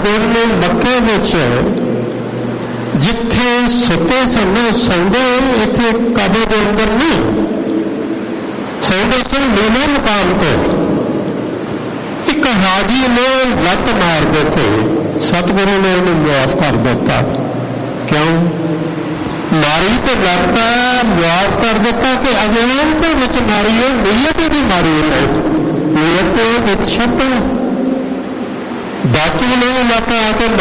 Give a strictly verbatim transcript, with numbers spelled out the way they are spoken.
ਗੁਰੂ ਨੇ ਮੱਕੇ ਵਿੱਚ ਜਿੱਥੇ ਸੁੱਤੇ ਸਨ ਸੌਂਦੇ, ਇੱਥੇ ਕਾਬੂ ਦੇ ਅੰਦਰ ਨਹੀਂ ਸੌਂਦੇ ਸਨ, ਨੀਵੇਂ ਮੁਕਾਮ ਤੇ ਇੱਕ ਹਾਜੀ ਨੇ ਲੱਤ ਮਾਰ ਦਿੱਤੀ, ਸਤਿਗੁਰੂ ਨੇ ਉਹਨੂੰ ਮੁਆਫ ਕਰ ਦਿੱਤਾ। ਕਿਉਂ? ਮਾਰੀ ਤੇ ਲੱਤ ਮੁਆਫ ਕਰ ਦਿੱਤਾ ਕਿ ਅਗਿਆਨ ਦੇ ਵਿੱਚ ਮਾਰੀ ਹੈ, ਨੀਅਤ ਦੀ ਮਾਰੀ ਹੈ, ਨੀਅਤ ਵਿੱਚ ਸ਼ੁੱਧ ਦਾਤੀ ਨੇ ਲੱਤ ਆ ਕੇ